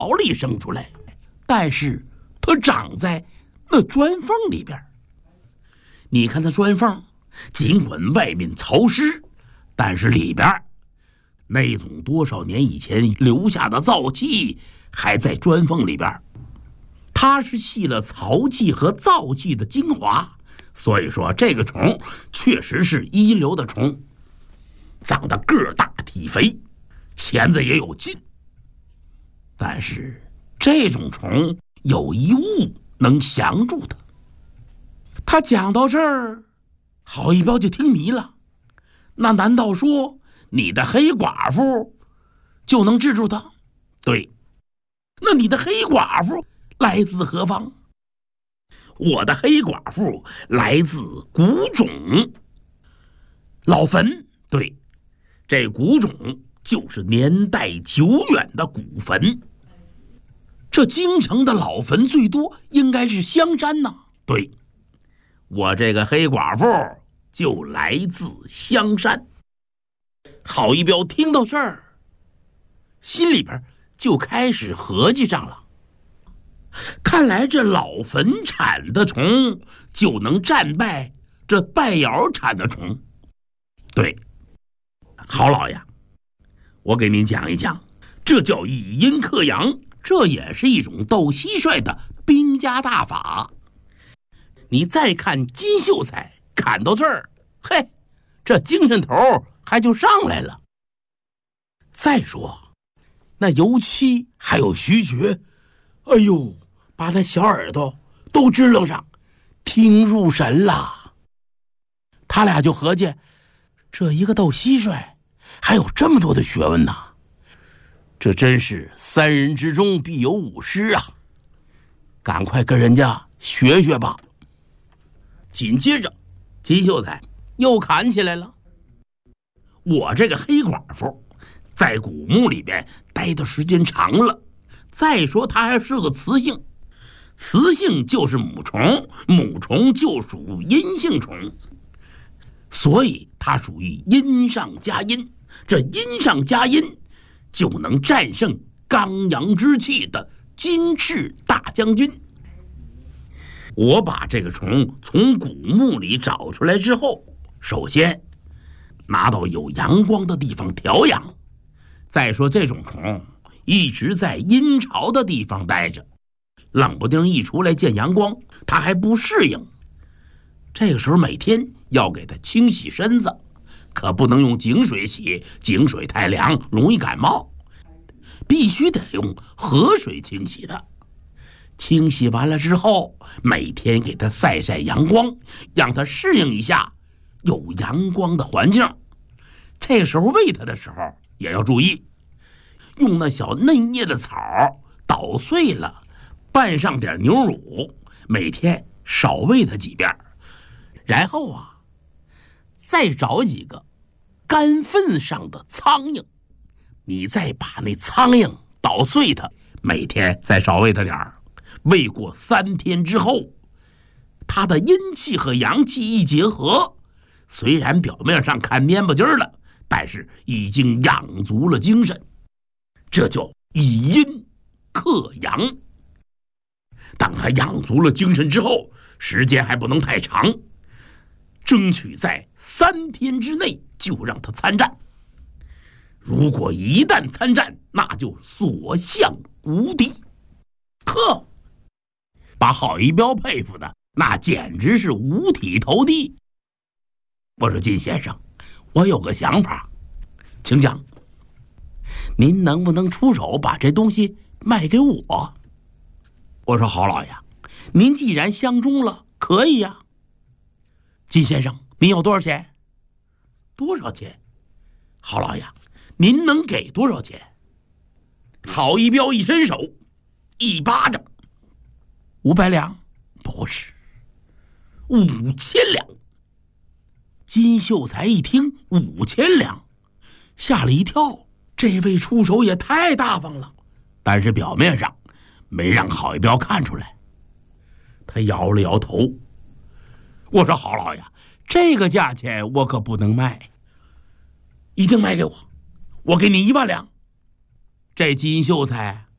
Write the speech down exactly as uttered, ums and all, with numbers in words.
里生出来，但是它长在那砖缝里边。你看它砖缝，尽管外面潮湿，但是里边那种多少年以前留下的燥气还在砖缝里边。它是吸了潮气和燥气的精华，所以说这个虫确实是一流的虫，长得个儿大体肥，钳子也有劲。但是这种虫有一物能降住它。他讲到这儿，郝一彪就听迷了。那难道说你的黑寡妇就能治住他？对。那你的黑寡妇来自何方？我的黑寡妇来自古冢老坟。对，这古冢就是年代久远的古坟。这京城的老坟最多应该是香山呐。对，我这个黑寡妇就来自香山。郝一彪听到这儿，心里边就开始合计上了。看来这老坟产的虫就能战败这拜窑产的虫。对，郝老爷，我给您讲一讲，这叫以阴克阳，这也是一种斗蟋蟀的兵家大法。你再看金秀才砍到这儿，嘿，这精神头还就上来了。再说那尤七还有徐觉，哎呦，把那小耳朵都支棱上，听入神了。他俩就合计，这一个斗蟋蟀还有这么多的学问呐，这真是三人之中必有五师啊，赶快跟人家学学吧。紧接着金秀才又砍起来了。我这个黑寡妇在古墓里边待的时间长了，再说它还是个雌性，雌性就是母虫，母虫就属阴性虫，所以它属于阴上加阴。这阴上加阴就能战胜刚阳之气的金翅大将军。我把这个虫从古墓里找出来之后，首先拿到有阳光的地方调养。再说这种虫一直在阴潮的地方待着，冷不丁一出来见阳光，它还不适应。这个时候每天要给它清洗身子，可不能用井水洗，井水太凉，容易感冒，必须得用河水清洗它。清洗完了之后，每天给它晒晒阳光，让它适应一下有阳光的环境。这时候喂它的时候也要注意，用那小嫩叶的草捣碎了，拌上点牛乳，每天少喂它几遍。然后啊，再找几个干粪上的苍蝇，你再把那苍蝇捣碎它，每天再少喂它点儿。喂过三天之后，它的阴气和阳气一结合，虽然表面上看蔫巴筋儿了，但是已经养足了精神。这叫以阴克阳。当它养足了精神之后，时间还不能太长，争取在三天之内就让它参战。如果一旦参战，那就所向无敌。呵，把郝一彪佩服的那简直是五体投地。我说金先生，我有个想法，请讲。您能不能出手把这东西卖给我？我说郝老爷，您既然相中了，可以呀。金先生，您要多少钱？多少钱？郝老爷，您能给多少钱？郝一彪一伸手，一巴掌。五百两？不是，五千两。金秀才一听五千两，吓了一跳，这位出手也太大方了。但是表面上没让郝一彪看出来。他摇了摇头，我说郝老爷，这个价钱我可不能卖，一定卖给我，我给你一万两。这金秀才